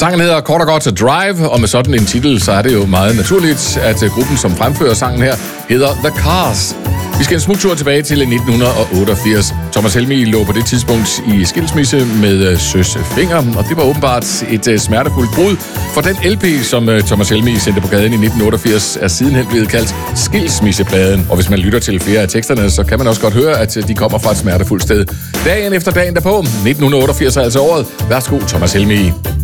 Sangen hedder kort og godt Drive, og med sådan en titel, så er det jo meget naturligt, at gruppen, som fremfører sangen her, hedder The Cars. Vi skal en smugtur tilbage til 1988. Thomas Helmig lå på det tidspunkt i skilsmisse med Søs Fenger, og det var åbenbart et smertefuldt brud, for den LP, som Thomas Helmig sendte på gaden i 1988, er sidenhen blevet kaldt Skilsmissepladen. Og hvis man lytter til flere af teksterne, så kan man også godt høre, at de kommer fra et smertefuldt sted. Dagen efter dagen derpå, 1988 er altså året. Værsgo, Thomas Helmig.